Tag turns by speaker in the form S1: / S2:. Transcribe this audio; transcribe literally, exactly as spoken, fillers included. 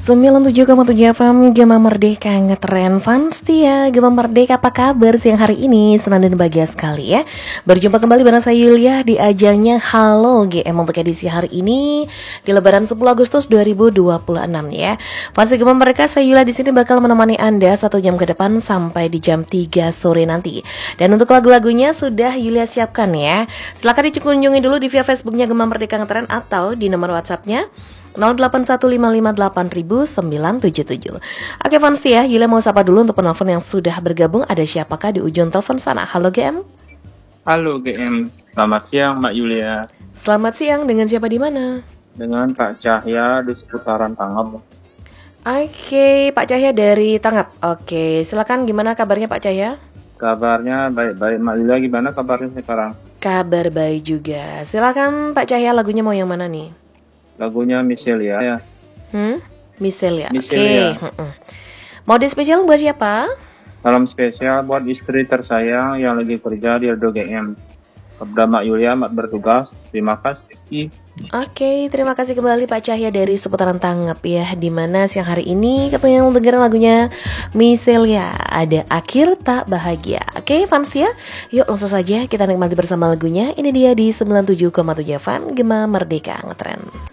S1: sembilan puluh tujuh koma tujuh F M Gema Merdeka ngetren fans ya. Gema Merdeka, apa kabar siang hari ini? Senang dan bahagia sekali ya berjumpa kembali bareng saya Yulia di ajangnya Halo G M untuk edisi hari ini di Lebaran sepuluh Agustus dua ribu dua puluh enam ya. Fans Gema Merdeka, saya Yulia di sini bakal menemani Anda satu jam ke depan sampai di jam tiga sore nanti. Dan untuk lagu-lagunya sudah Yulia siapkan ya. Silakan dikunjungi dulu di via Facebooknya Gema Merdeka Ngetren atau di nomor WhatsAppnya nol delapan satu lima lima delapan sembilan tujuh tujuh. Oke fans ya, Yulia mau sapa dulu untuk penelpon yang sudah bergabung. Ada siapakah di ujung telepon sana? Halo G M.
S2: Halo G M, selamat siang Mbak Yulia.
S1: Selamat siang, dengan siapa di mana?
S2: Dengan Pak Cahya di seputaran Tangap.
S1: Oke, Pak Cahya dari Tangap. Oke, silakan, gimana kabarnya Pak Cahya?
S2: Kabarnya baik-baik. Mbak Yulia gimana kabarnya sekarang?
S1: Kabar baik juga. Silakan Pak Cahya, lagunya mau yang mana nih?
S2: Lagunya Michelle ya.
S1: Hmm? Michelle ya. Oke.
S2: Michelle ya.
S1: Okay. Mau di spesial buat siapa?
S2: Salam spesial buat istri tersayang yang lagi kerja di Radio G M. Kepada Mbak Yulia, Mbak bertugas. Terima kasih.
S1: Oke, okay, terima kasih kembali Pak Cahya dari seputaran Tangap ya. Dimana siang hari ini katanya yang dengerin lagunya Michelle ya. Ada Akhir Tak Bahagia. Oke, okay, fans ya. Yuk langsung saja kita nikmati bersama lagunya. Ini dia di sembilan puluh tujuh koma tujuh F M Gema Merdeka Ngetren.